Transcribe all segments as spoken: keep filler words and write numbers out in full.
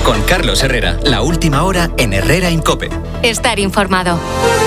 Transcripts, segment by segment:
Con Carlos Herrera, la última hora en Herrera en COPE. Estar informado.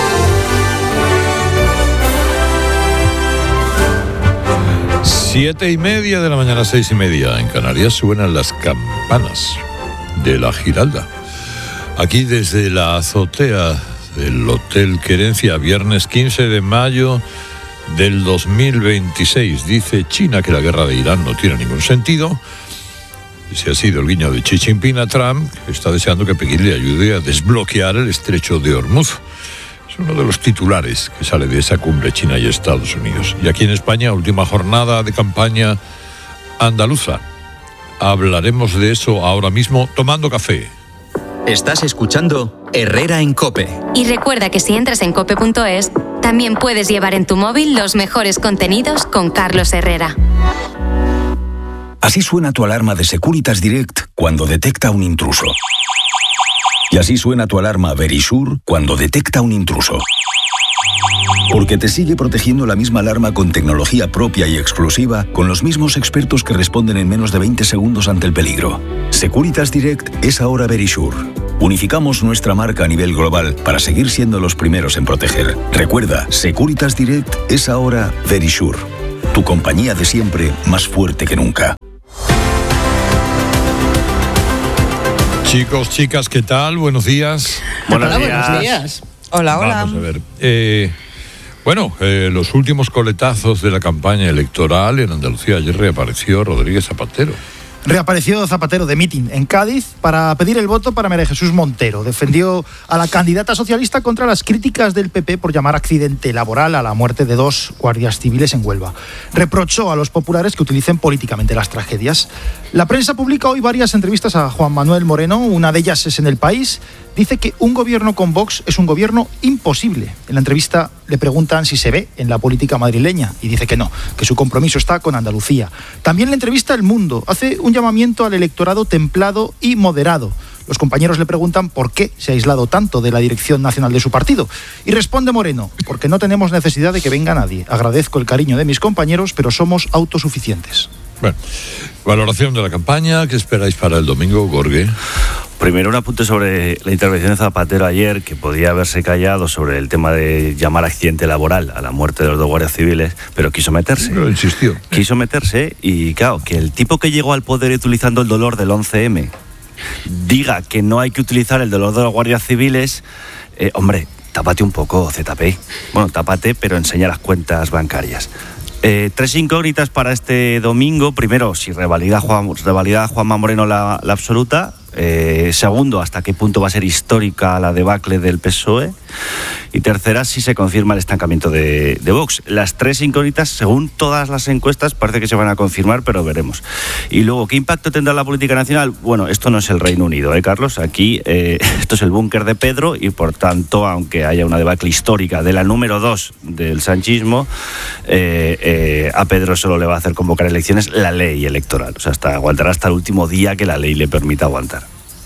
Siete y media de la mañana, seis y media. En Canarias suenan las campanas de la Giralda. Aquí desde la azotea del Hotel Querencia, viernes quince de mayo del dos mil veintiséis. Dice China que la guerra de Irán no tiene ningún sentido. Ese ha sido el guiño de Xi Jinping a Trump, que está deseando que Pekín le ayude a desbloquear el estrecho de Hormuz. Es uno de los titulares que sale de esa cumbre China y Estados Unidos. Y aquí en España, última jornada de campaña andaluza. Hablaremos de eso ahora mismo tomando café. Estás escuchando Herrera en COPE. Y recuerda que si entras en cope punto es, también puedes llevar en tu móvil los mejores contenidos con Carlos Herrera. Así suena tu alarma de Securitas Direct cuando detecta un intruso. Y así suena tu alarma Verisure cuando detecta un intruso. Porque te sigue protegiendo la misma alarma con tecnología propia y exclusiva, con los mismos expertos que responden en menos de veinte segundos ante el peligro. Securitas Direct es ahora Verisure. Unificamos nuestra marca a nivel global para seguir siendo los primeros en proteger. Recuerda, Securitas Direct es ahora Verisure. Tu compañía de siempre, más fuerte que nunca. Chicos, chicas, ¿qué tal? Buenos días. Buenos hola, días. Buenos días. Hola, hola. Vamos a ver. Eh, bueno, eh, los últimos coletazos de la campaña electoral en Andalucía. Ayer reapareció Rodríguez Zapatero. Reapareció Zapatero de mitin en Cádiz para pedir el voto para María Jesús Montero. Defendió a la candidata socialista contra las críticas del P P por llamar accidente laboral a la muerte de dos guardias civiles en Huelva. Reprochó a los populares que utilicen políticamente las tragedias. La prensa publica hoy varias entrevistas a Juan Manuel Moreno, una de ellas es en El País. Dice que un gobierno con Vox es un gobierno imposible. En la entrevista le preguntan si se ve en la política madrileña y dice que no, que su compromiso está con Andalucía. También le entrevista El Mundo. Hace un llamamiento al electorado templado y moderado. Los compañeros le preguntan por qué se ha aislado tanto de la dirección nacional de su partido. Y responde Moreno, porque no tenemos necesidad de que venga nadie. Agradezco el cariño de mis compañeros, pero somos autosuficientes. Bueno, valoración de la campaña, ¿qué esperáis para el domingo, Gorge? Primero un apunte sobre la intervención de Zapatero ayer, que podía haberse callado sobre el tema de llamar accidente laboral a la muerte de los dos guardias civiles, pero quiso meterse. Pero insistió. Quiso meterse y claro, que el tipo que llegó al poder utilizando el dolor del once eme diga que no hay que utilizar el dolor de los guardias civiles, eh, hombre, tápate un poco, Z P. Bueno, tápate, pero enseña las cuentas bancarias. Eh, tres incógnitas para este domingo. Primero, si revalida Juan, revalida Juanma Moreno la, la absoluta. Eh, segundo, hasta qué punto va a ser histórica la debacle del P S O E. Y tercera, si se confirma el estancamiento de, de Vox. Las tres incógnitas, según todas las encuestas, parece que se van a confirmar, pero veremos. Y luego, ¿qué impacto tendrá la política nacional? Bueno, esto no es el Reino Unido, ¿eh, Carlos? Aquí, eh, esto es el búnker de Pedro y, por tanto, aunque haya una debacle histórica de la número dos del sanchismo, eh, eh, a Pedro solo le va a hacer convocar elecciones la ley electoral. O sea, hasta aguantará hasta el último día que la ley le permita aguantar.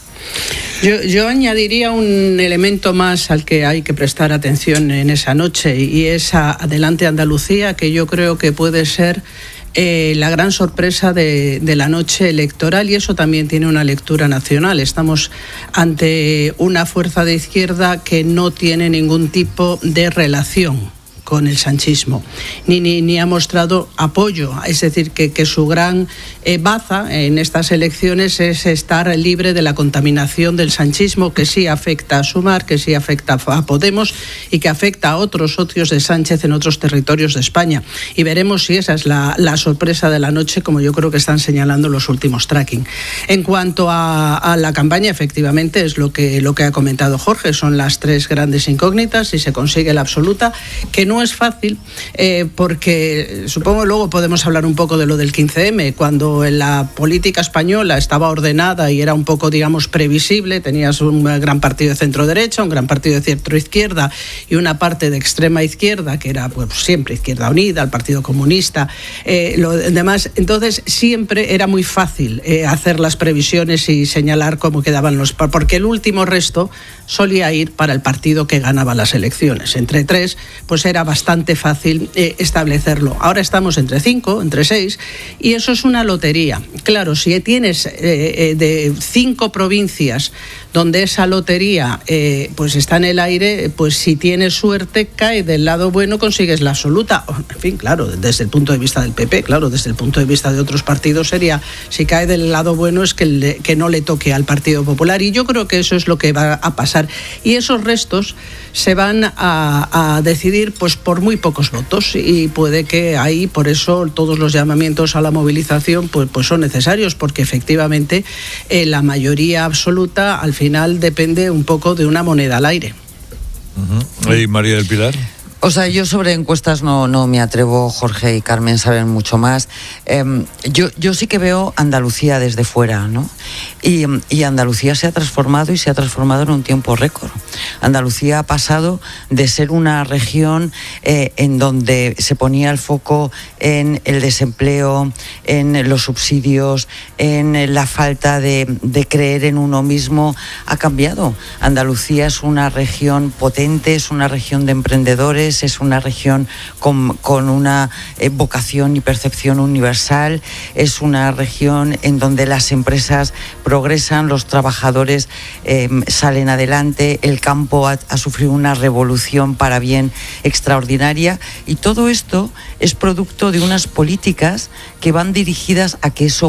Yo, yo añadiría un elemento más al que hay que prestar atención en esa noche y es a Adelante Andalucía, que yo creo que puede ser eh, la gran sorpresa de, de la noche electoral, y eso también tiene una lectura nacional. Estamos ante una fuerza de izquierda que no tiene ningún tipo de relación con el sanchismo, ni, ni, ni ha mostrado apoyo, es decir, que, que su gran eh, baza en estas elecciones es estar libre de la contaminación del sanchismo, que sí afecta a Sumar, que sí afecta a Podemos y que afecta a otros socios de Sánchez en otros territorios de España. Y veremos si esa es la, la sorpresa de la noche, como yo creo que están señalando los últimos tracking. En cuanto a, a la campaña, efectivamente, es lo que, lo que ha comentado Jorge, son las tres grandes incógnitas, si se consigue la absoluta, que no es fácil, eh, porque supongo luego podemos hablar un poco de lo del quince eme, cuando en la política española estaba ordenada y era un poco, digamos, previsible, tenías un gran partido de centro-derecha, un gran partido de centro-izquierda y una parte de extrema izquierda, que era pues siempre Izquierda Unida, el Partido Comunista, eh, lo demás, entonces siempre era muy fácil eh, hacer las previsiones y señalar cómo quedaban los, porque el último resto solía ir para el partido que ganaba las elecciones. Entre tres, pues era era bastante fácil eh, establecerlo. Ahora estamos entre cinco, entre seis, y eso es una lotería. Claro, si tienes eh, eh, de cinco provincias donde esa lotería eh, pues está en el aire, pues si tienes suerte cae del lado bueno, consigues la absoluta. En fin, claro, desde el punto de vista del P P, claro, desde el punto de vista de otros partidos sería, si cae del lado bueno es que, le, que no le toque al Partido Popular, y yo creo que eso es lo que va a pasar. Y esos restos se van a, a decidir pues por muy pocos votos, y puede que ahí, por eso todos los llamamientos a la movilización pues, pues son necesarios, porque efectivamente eh, la mayoría absoluta al final depende un poco de una moneda al aire. Uh-huh. ¿Y María del Pilar? O sea, yo sobre encuestas no, no me atrevo, Jorge y Carmen saben mucho más. Eh, yo, yo sí que veo Andalucía desde fuera, ¿no? Y, y Andalucía se ha transformado y se ha transformado en un tiempo récord. Andalucía ha pasado de ser una región eh, en donde se ponía el foco en el desempleo, en los subsidios, en la falta de, de creer en uno mismo, ha cambiado. Andalucía es una región potente, es una región de emprendedores, es una región con, con una eh, vocación y percepción universal, es una región en donde las empresas progresan, los trabajadores eh, salen adelante, el campo ha, ha sufrido una revolución para bien extraordinaria, y todo esto es producto de unas políticas que van dirigidas a que eso